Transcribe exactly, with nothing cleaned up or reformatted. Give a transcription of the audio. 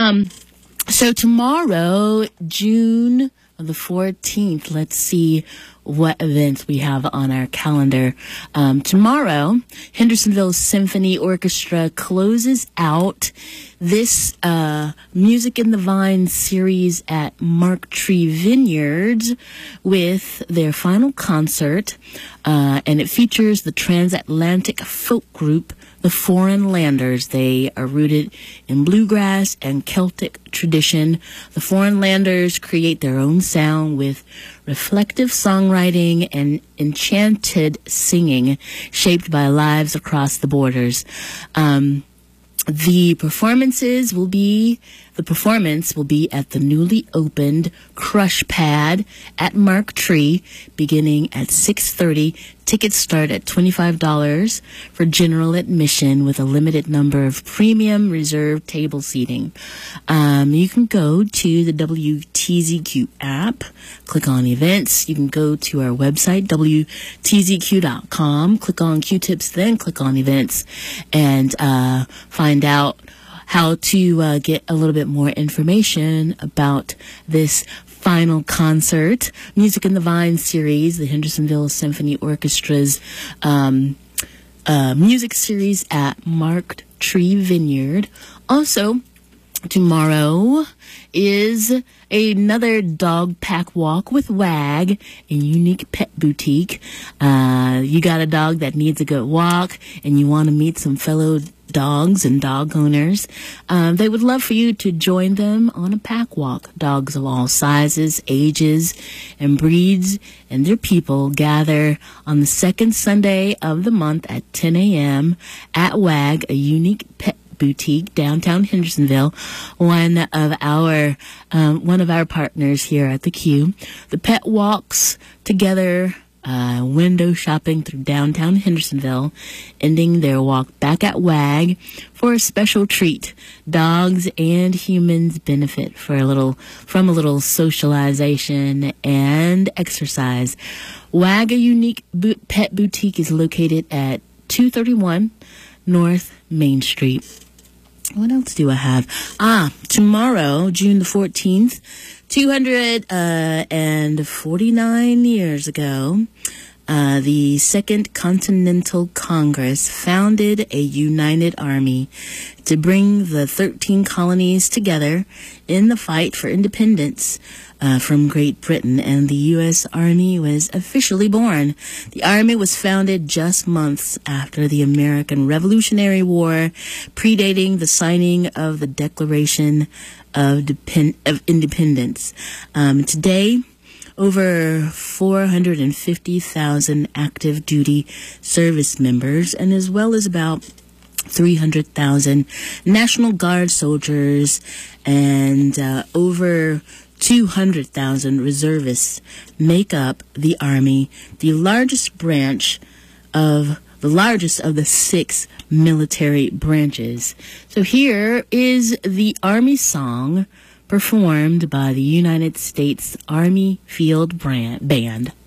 Um, so tomorrow, June the fourteenth, let's see what events we have on our calendar. Um, tomorrow, Hendersonville Symphony Orchestra closes out this uh, Music in the Vine series at Mark Tree Vineyards with their final concert, uh, and it features the transatlantic folk group, the Foreign Landers. They are rooted in bluegrass and Celtic tradition. The Foreign Landers create their own sound with reflective songwriting and enchanted singing shaped by lives across the borders. Um, the performances will be, the performance will be at the newly opened Crush Pad at Mark Tree beginning at six thirty. Tickets start at twenty-five dollars for general admission with a limited number of premium reserved table seating. Um, you can go to the W T Z Q app, click on events. You can go to our website, W T Z Q dot com, click on Q-Tips, then click on events, and uh, find out how to uh, get a little bit more information about this final concert, Music in the Vine series, the Hendersonville Symphony Orchestra's um, uh, music series at Mark Tree Vineyard. Also, tomorrow is another dog pack walk with WAG, a unique pet boutique. Uh, you got a dog that needs a good walk and you want to meet some fellow dogs and dog owners. Um, they would love for you to join them on a pack walk. Dogs of all sizes, ages, and breeds and their people gather on the second Sunday of the month at ten a.m. at WAG, a unique pet boutique downtown Hendersonville, one of our um, one of our partners here at the Q. The pet walks together, uh, window shopping through downtown Hendersonville, ending their walk back at WAG for a special treat. Dogs and humans benefit for a little from a little socialization and exercise. WAG, a unique bo- pet boutique, is located at two thirty-one North Main Street. What else do I have? Ah, tomorrow, June the fourteenth, two hundred forty-nine years ago, uh, the Second Continental Congress founded a united army to bring the thirteen colonies together in the fight for independence uh, from Great Britain, and the U S Army was officially born. The Army was founded just months after the American Revolutionary War, predating the signing of the Declaration of, Depend- of Independence. Um, today, over four hundred fifty thousand active duty service members, and as well as about three hundred thousand National Guard soldiers and uh, over two hundred thousand reservists make up the Army, the largest branch of the largest of the six military branches. So here is the Army song performed by the United States Army Field Band.